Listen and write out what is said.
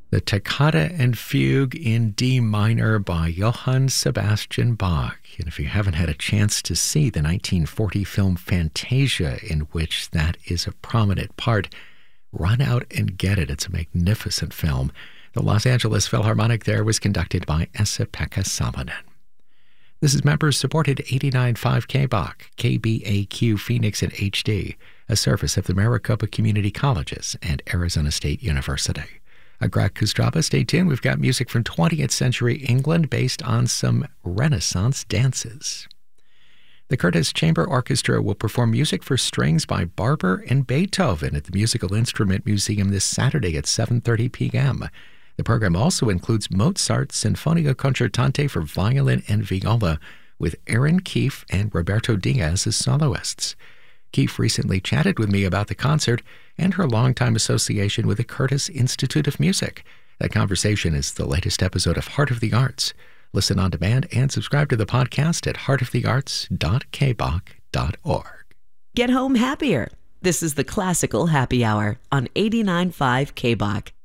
The Toccata and Fugue in D minor by Johann Sebastian Bach. And if you haven't had a chance to see the 1940 film Fantasia, in which that is a prominent part, run out and get it. It's a magnificent film. The Los Angeles Philharmonic there was conducted by Esa-Pekka Salonen. This is members-supported 89.5 KBAQ, KBAQ Phoenix and HD, a service of the Maricopa Community Colleges and Arizona State University. I'm Greg Kustraba. Stay tuned. We've got music from 20th century England based on some Renaissance dances. The Curtis Chamber Orchestra will perform music for strings by Barber and Beethoven at the Musical Instrument Museum this Saturday at 7:30 p.m. The program also includes Mozart's Sinfonia Concertante for violin and viola with Aaron Keefe and Roberto Diaz as soloists. Keefe recently chatted with me about the concert and her longtime association with the Curtis Institute of Music. That conversation is the latest episode of Heart of the Arts. Listen on demand and subscribe to the podcast at heartofthearts.kbach.org. Get home happier. This is the Classical Happy Hour on 89.5 KBAQ.